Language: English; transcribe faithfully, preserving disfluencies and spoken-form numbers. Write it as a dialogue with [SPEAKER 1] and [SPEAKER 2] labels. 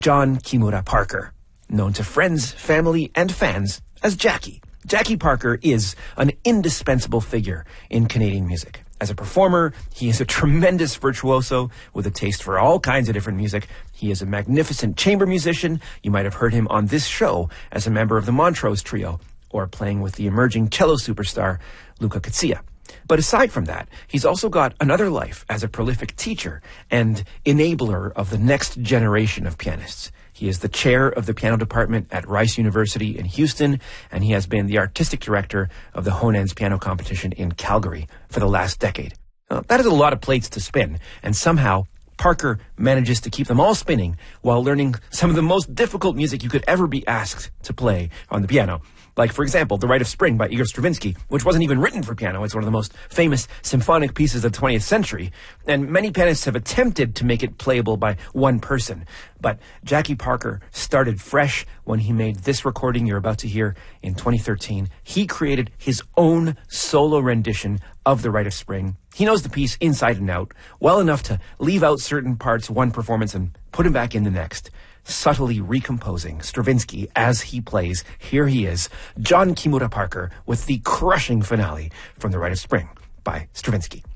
[SPEAKER 1] John Kimura Parker, known to friends, family, and fans as Jackie. Jackie Parker is an indispensable figure in Canadian music. As a performer, he is a tremendous virtuoso with a taste for all kinds of different music. He is a magnificent chamber musician. You might have heard him on this show as a member of the Montrose Trio, or playing with the emerging cello superstar Luca Kazia. But aside from that, he's also got another life as a prolific teacher and enabler of the next generation of pianists. He is the chair of the piano department at Rice University in Houston, and he has been the artistic director of the Honens Piano Competition in Calgary for the last decade. Now, that is a lot of plates to spin, and somehow Parker manages to keep them all spinning while learning some of the most difficult music you could ever be asked to play on the piano. Like, for example, The Rite of Spring by Igor Stravinsky, which wasn't even written for piano. It's one of the most famous symphonic pieces of the twentieth century. And many pianists have attempted to make it playable by one person. But Jackie Parker started fresh when he made this recording you're about to hear in twenty thirteen. He created his own solo rendition of The Rite of Spring. He knows the piece inside and out, well enough to leave out certain parts one performance and put him back in the next, subtly recomposing Stravinsky as he plays. Here he is, John Kimura Parker, with the crushing finale from The Rite of Spring by Stravinsky.